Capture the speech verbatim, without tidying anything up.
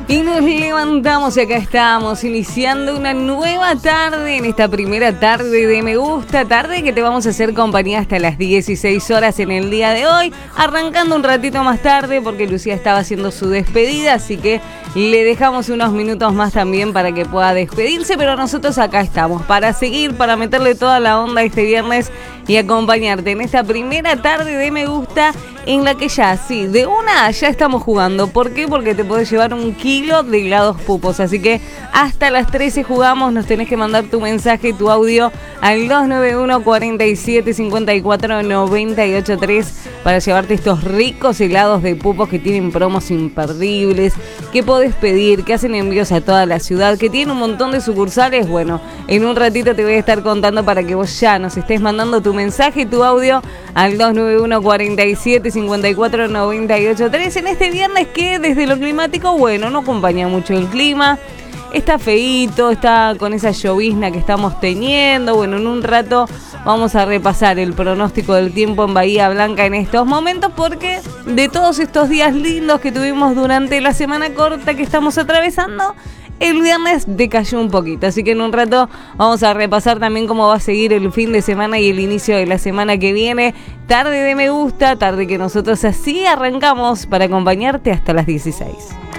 Y nos levantamos y acá estamos, iniciando una nueva tarde en esta primera tarde de Me Gusta, tarde que te vamos a hacer compañía hasta las dieciséis horas en el día de hoy, arrancando un ratito más tarde porque Lucía estaba haciendo su despedida, así que le dejamos unos minutos más también para que pueda despedirse, pero nosotros acá estamos para seguir, para meterle toda la onda este viernes y acompañarte en esta primera tarde de Me Gusta, en la que ya, sí, de una ya estamos jugando. ¿Por qué? Porque te podés llevar un kilo de helados pupos. Así que hasta las trece jugamos. Nos tenés que mandar tu mensaje, tu audio al dos nueve uno, cuatro siete, cinco cuatro, nueve ocho tres para llevarte estos ricos helados de pupos que tienen promos imperdibles, que podés pedir, que hacen envíos a toda la ciudad, que tienen un montón de sucursales. Bueno, en un ratito te voy a estar contando para que vos ya nos estés mandando tu mensaje, tu audio al dos nueve uno, cuatro siete, cinco cuatro, nueve ocho tres en este viernes que desde lo climático, bueno, no acompaña mucho el clima, está feíto, está con esa llovizna que estamos teniendo. Bueno, en un rato vamos a repasar el pronóstico del tiempo en Bahía Blanca en estos momentos, porque de todos estos días lindos que tuvimos durante la semana corta que estamos atravesando, el viernes decayó un poquito, así que en un rato vamos a repasar también cómo va a seguir el fin de semana y el inicio de la semana que viene. Tarde de Me Gusta, tarde que nosotros así arrancamos para acompañarte hasta las dieciséis.